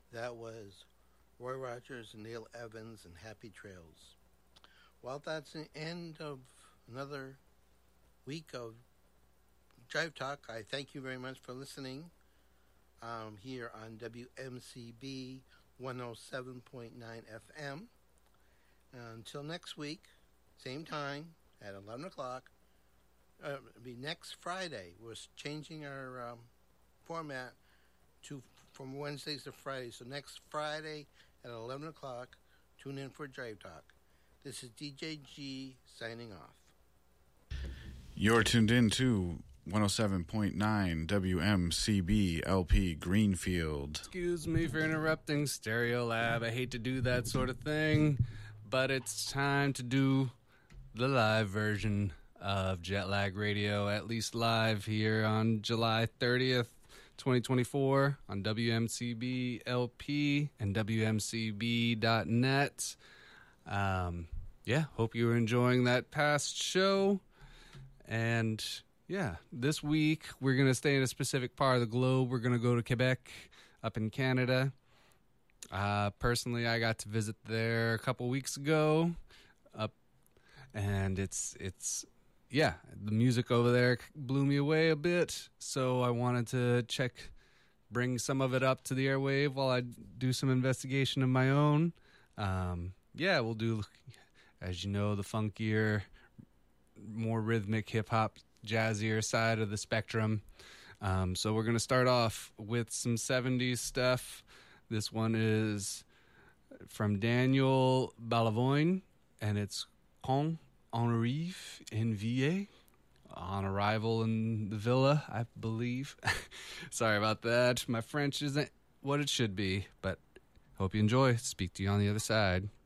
That was Roy Rogers and Neil Evans and Happy Trails. Well, that's the end of another week of Drive Talk. I thank you very much for listening here on WMCB 107.9 FM. Until next week, same time at 11 o'clock. It'll be next Friday. We're changing our format from Wednesdays to Fridays. So next Friday at 11 o'clock, tune in for Drive Talk. This is DJ G signing off. You're tuned in to 107.9 WMCB LP Greenfield. Excuse me for interrupting, Stereolab. I hate to do that sort of thing, but it's time to do the live version of Jetlag Radio, at least live here on July 30th, 2024 on WMCB LP and WMCB.net. Hope you were enjoying that past show. And this week we're going to stay in a specific part of the globe. We're going to go to Quebec up in Canada. Personally, I got to visit there a couple weeks ago. And it's the music over there blew me away a bit. So I wanted to bring some of it up to the airwave while I do some investigation of my own. We'll do, as you know, the funkier, more rhythmic hip-hop, jazzier side of the spectrum. So we're going to start off with some 70s stuff. This one is from Daniel Balavoine, and it's Quand on arrive in VA. On arrival in the villa, I believe. Sorry about that. My French isn't what it should be, but hope you enjoy. Speak to you on the other side.